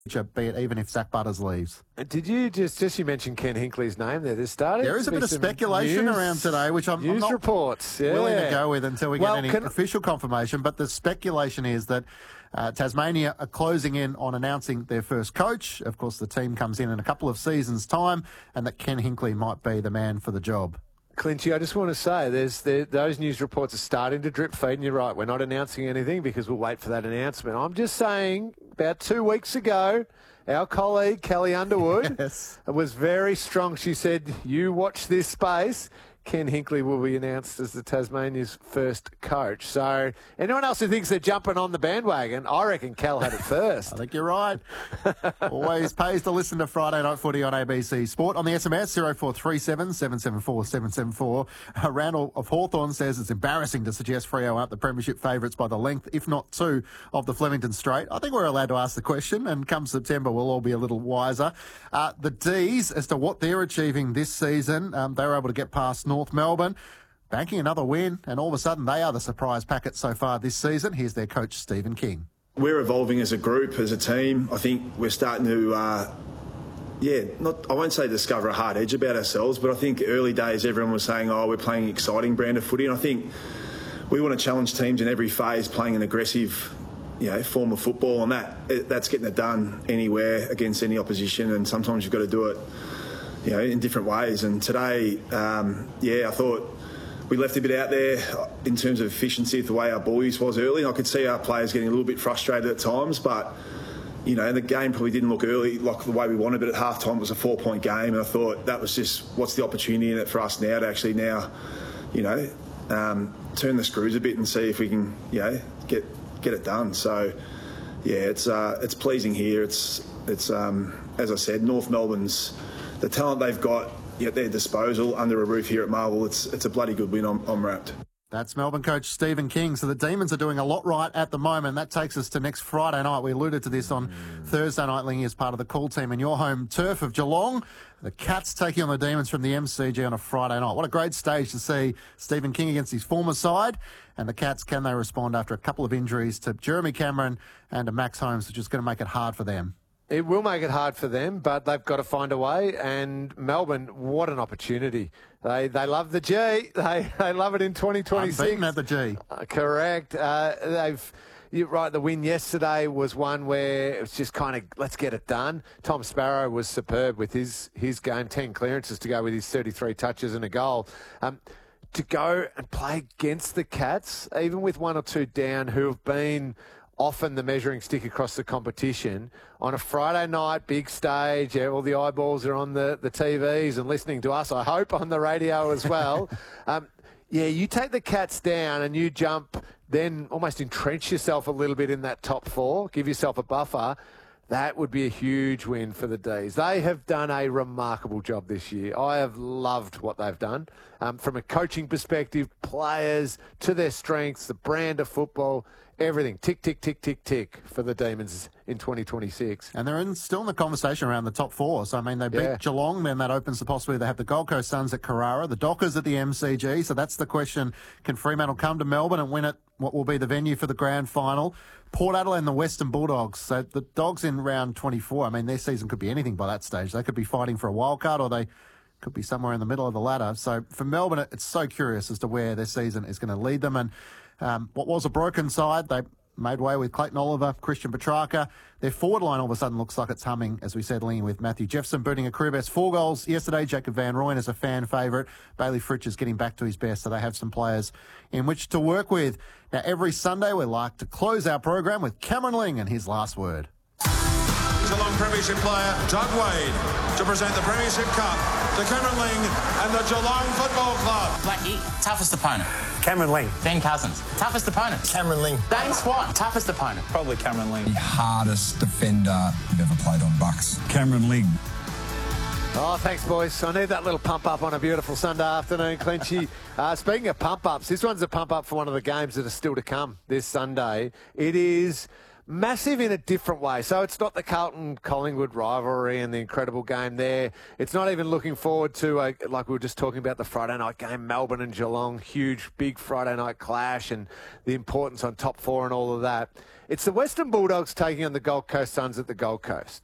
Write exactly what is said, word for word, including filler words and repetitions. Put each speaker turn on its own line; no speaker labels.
be it even if Zach Butters leaves.
Did you just, just you mentioned Ken Hinkley's name there? There's starting
There is a bit of speculation
news,
around today, which I'm, I'm
news
not
reports, yeah.
willing to go with until we
well,
get any
can,
official confirmation. But the speculation is that uh, Tasmania are closing in on announcing their first coach. Of course, the team comes in in a couple of seasons' time, and that Ken Hinkley might be the man for the job.
Clinchy, I just want to say there's there, those news reports are starting to drip feed, and you're right, we're not announcing anything because we'll wait for that announcement. I'm just saying, about two weeks ago, our colleague, Kelly Underwood,
yes.
was very strong. She said, you watch this space. Ken Hinkley will be announced as the Tasmania's first coach. So anyone else who thinks they're jumping on the bandwagon, I reckon Kel had it first.
I think you're right. Always pays to listen to Friday Night Footy on A B C Sport. On the S M S, zero four three seven, seven seven four, seven seven four. Uh, Randall of Hawthorn says it's embarrassing to suggest Freo aren't the premiership favourites by the length, if not two, of the Flemington Straight. I think we're allowed to ask the question, and come September we'll all be a little wiser. Uh, the D's, as to what they're achieving this season, um, they were able to get past North Melbourne, banking another win, and all of a sudden they are the surprise packet so far this season. Here's their coach, Stephen King.
We're evolving as a group, as a team. I think we're starting to, uh, yeah, not I won't say discover a hard edge about ourselves, but I think early days everyone was saying, oh, we're playing an exciting brand of footy, and I think we want to challenge teams in every phase, playing an aggressive, you know, form of football, and that that's getting it done anywhere against any opposition, and sometimes you've got to do it, you know, in different ways. And today, um, yeah, I thought we left a bit out there in terms of efficiency, the way our ball use was early. And I could see our players getting a little bit frustrated at times, but, you know, the game probably didn't look early like the way we wanted, but at half-time it was a four-point game, and I thought that was just, what's the opportunity in it for us now to actually now, you know, um, turn the screws a bit and see if we can, you know, get get it done. So, yeah, it's uh, it's pleasing here. It's, it's um, as I said, North Melbourne's, the talent they've got at their disposal under a roof here at Marvel, it's it's a bloody good win. I'm, I'm wrapped.
That's Melbourne coach Stephen King. So the Demons are doing a lot right at the moment. That takes us to next Friday night. We alluded to this on mm. Thursday night, Lingy, as part of the call team in your home turf of Geelong. The Cats taking on the Demons from the M C G on a Friday night. What a great stage to see Stephen King against his former side. And the Cats, can they respond after a couple of injuries to Jeremy Cameron and to Max Holmes, which is going to make it hard for them?
It will make it hard for them, but they've got to find a way. And Melbourne, what an opportunity. They they love the G. They they love it in twenty twenty-six.
Unbeaten at the G.
Uh, correct. Uh, they've... You're right, the win yesterday was one where it was just kind of, let's get it done. Tom Sparrow was superb with his, his game, ten clearances to go with his thirty-three touches and a goal. Um, to go and play against the Cats, even with one or two down, who have been often the measuring stick across the competition, on a Friday night, big stage, yeah, all the eyeballs are on the, the T Vs and listening to us, I hope, on the radio as well. um, yeah, you take the Cats down and you jump, then almost entrench yourself a little bit in that top four, give yourself a buffer. That would be a huge win for the D's. They have done a remarkable job this year. I have loved what they've done. Um, from a coaching perspective, players to their strengths, the brand of football, everything. Tick, tick, tick, tick, tick for the Demons in twenty twenty-six.
And they're in, still in the conversation around the top four. So, I mean, they beat
yeah.
Geelong, then that opens the possibility they have the Gold Coast Suns at Carrara, the Dockers at the M C G. So that's the question. Can Fremantle come to Melbourne and win it? What will be the venue for the grand final? Port Adelaide and the Western Bulldogs. So the Dogs in round twenty-four, I mean, their season could be anything by that stage. They could be fighting for a wild card, or they could be somewhere in the middle of the ladder. So for Melbourne, it's so curious as to where their season is going to lead them. And um, what was a broken side, they made way with Clayton Oliver, Christian Petrarca. Their forward line all of a sudden looks like it's humming, as we said, leaning with Matthew Jefferson booting a career best four goals yesterday. Jacob Van Rooyen is a fan favourite. Bailey Fritsch is getting back to his best, so they have some players in which to work with. Now, every Sunday we like to close our program with Cameron Ling and his last word.
Geelong Premiership player Doug Wade to present the Premiership Cup to Cameron Ling and the Geelong Football Club.
Blackie, toughest opponent.
Cameron Ling.
Ben Cousins, toughest opponent.
Cameron Ling.
Dane Swan, toughest opponent.
Probably Cameron Ling.
The hardest defender you've ever played on Bucks. Cameron Ling.
Oh, thanks, boys. I need that little pump-up on a beautiful Sunday afternoon, Clinchy. uh, speaking of pump-ups, this one's a pump-up for one of the games that are still to come this Sunday. It is massive in a different way. So it's not the Carlton-Collingwood rivalry and the incredible game there. It's not even looking forward to, a, like we were just talking about, the Friday night game, Melbourne and Geelong, huge, big Friday night clash and the importance on top four and all of that. It's the Western Bulldogs taking on the Gold Coast Suns at the Gold Coast.